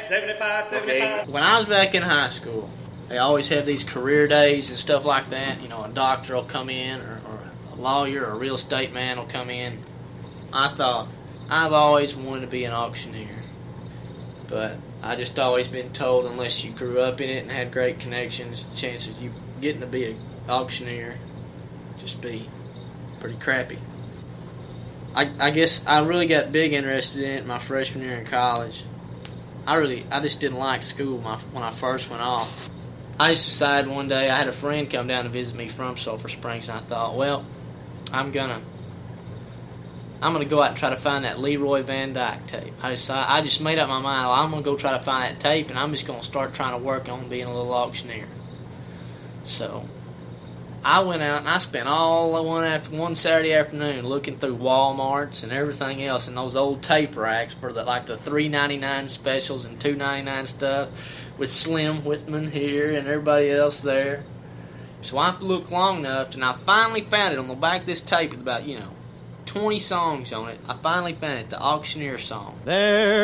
75. Okay. When I was back in high school, they always have these career days and stuff like that. You know, a doctor will come in, or a lawyer or a real estate man will come in. I thought, I've always wanted to be an auctioneer. But I just always been told unless you grew up in it and had great connections, the chances of you getting to be an auctioneer just be pretty crappy. I guess I really got big interested in it my freshman year in college. I just didn't like school when I first went off. I just decided one day, I had a friend come down to visit me from Sulphur Springs, and I thought, well, I'm gonna go out and try to find that Leroy Van Dyke tape. I just made up my mind, well, I'm gonna go try to find that tape, and I'm just gonna start trying to work on being a little auctioneer. So I went out and I spent all one Saturday afternoon looking through Walmarts and everything else in those old tape racks for the $3.99 specials and $2.99 stuff with Slim Whitman here and everybody else there. So I looked long enough and I finally found it on the back of this tape with about 20 songs on it. I finally found it, the Auctioneer song. There